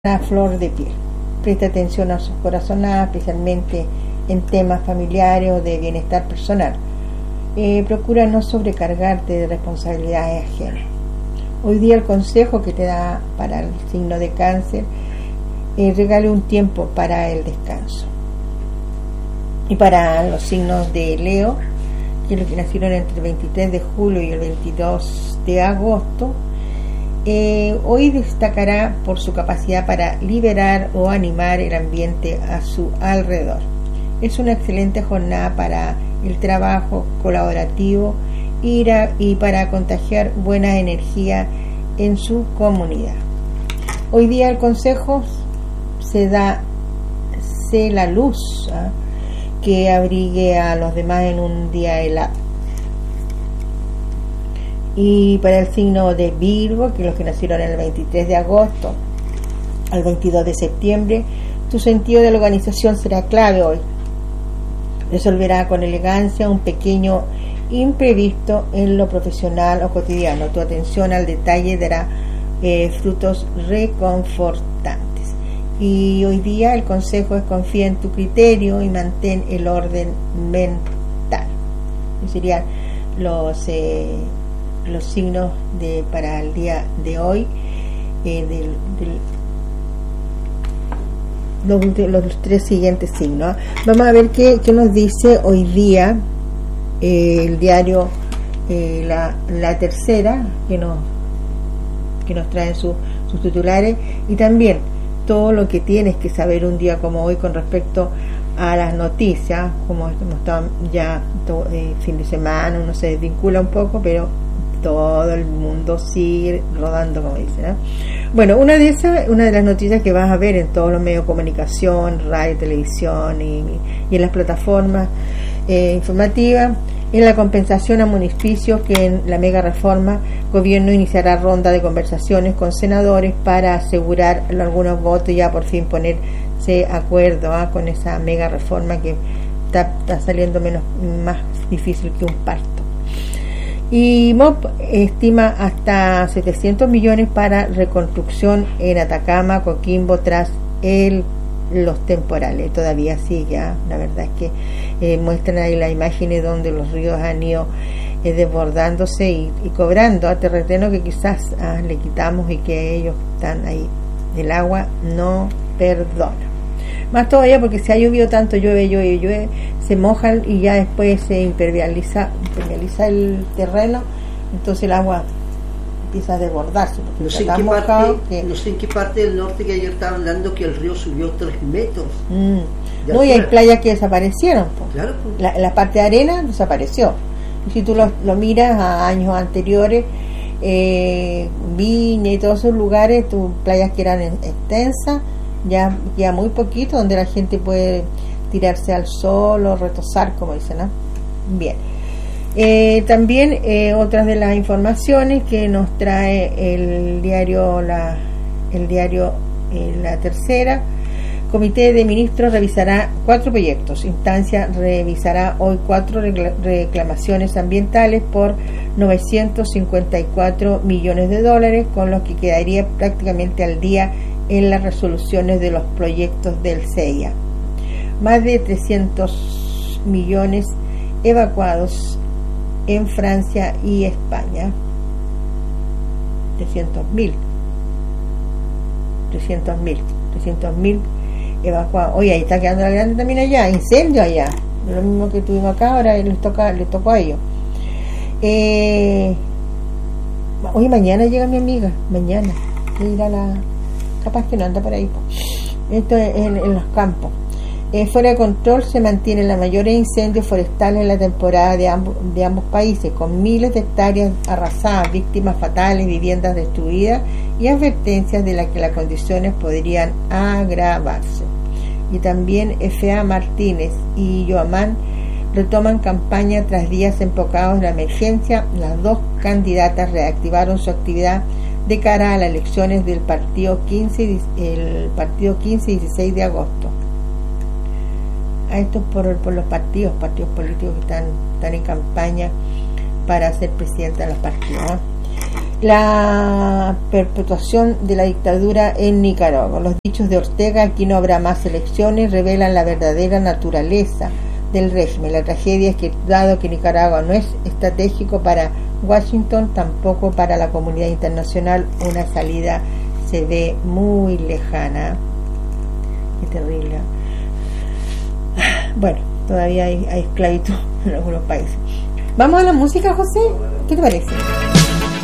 a flor de piel. Presta atención a sus corazonadas, especialmente en temas familiares o de bienestar personal. Procura no sobrecargarte de responsabilidades ajenas. Hoy día el consejo que te da para el signo de Cáncer, regale un tiempo para el descanso. Y para los signos de Leo, que los que nacieron entre el 23 de julio y el 22 de agosto, hoy destacará por su capacidad para liberar o animar el ambiente a su alrededor. Es una excelente jornada para el trabajo colaborativo y para contagiar buena energía en su comunidad. Hoy día el consejo sé la luz, que abrigue a los demás en un día helado. Y para el signo de Virgo, que los que nacieron el 23 de agosto al 22 de septiembre, tu sentido de la organización será clave hoy. Resolverá con elegancia un pequeño imprevisto en lo profesional o cotidiano. Tu atención al detalle dará frutos reconfortantes. Y hoy día el consejo es: confía en tu criterio y mantén el orden mental. Y serían los signos para el día de hoy, los tres siguientes signos. Vamos a ver qué nos dice hoy día el diario la Tercera, que nos trae sus titulares, y también todo lo que tienes que saber un día como hoy con respecto a las noticias. Como hemos estado ya fin de semana, uno se desvincula un poco, pero todo el mundo sigue rodando, como dicen, ¿no? Bueno, una de las noticias que vas a ver en todos los medios de comunicación, radio, televisión y en las plataformas informativas, es la compensación a municipios, que en la mega reforma gobierno iniciará ronda de conversaciones con senadores para asegurar algunos votos y ya por fin ponerse acuerdo con esa mega reforma que está saliendo más difícil que un parto. Y MOP estima hasta 700 millones para reconstrucción en Atacama, Coquimbo, tras los temporales. Todavía sigue, la verdad es que muestran ahí las imágenes donde los ríos han ido desbordándose y cobrando a terreno que quizás le quitamos, y que ellos están ahí. El agua no perdona. Más todavía porque si ha llovido tanto, llueve, se mojan y ya después se impermeabiliza el terreno, entonces el agua empieza a desbordarse. No sé en qué parte del norte, que ayer estaban hablando que el río subió 3 metros. No, y hay playas que desaparecieron. Claro. La parte de arena desapareció. Y si tú lo miras a años anteriores, Viña y todos esos lugares, playas que eran extensas, ya muy poquito, donde la gente puede tirarse al sol o retosar, como dicen, ¿no? Bien. También otras de las informaciones que nos trae el diario La Tercera: Comité de Ministros revisará 4 proyectos. Instancia revisará hoy 4 reclamaciones ambientales por $954 millones, con los que quedaría prácticamente al día en las resoluciones de los proyectos del CEIA. Más de 300 millones evacuados en Francia y España. 300.000 evacuados. Oye, ahí está quedando la grande también allá, incendio allá, lo mismo que tuvimos acá, ahora les tocó a ellos. Hoy mañana llega mi amiga, mañana capaz que no anda por ahí. Esto es en los campos. Fuera de control se mantienen los mayores incendios forestales en la temporada de ambos países, con miles de hectáreas arrasadas, víctimas fatales, viviendas destruidas y advertencias de que las condiciones podrían agravarse. Y también F.A. Martínez y Yoamán retoman campaña tras días enfocados en la emergencia. Las dos candidatas reactivaron su actividad de cara a las elecciones del partido 15 y 16 de agosto. Esto por los partidos políticos que están en campaña para ser presidenta de los partidos. la perpetuación de la dictadura en Nicaragua. Los dichos de Ortega, aquí no habrá más elecciones, revelan la verdadera naturaleza del régimen. La tragedia es que, dado que Nicaragua no es estratégico para Washington, tampoco para la comunidad internacional, una salida se ve muy lejana. Qué terrible. Bueno, todavía hay esclavitud en algunos países. ¿Vamos a la música, José? ¿Qué te parece?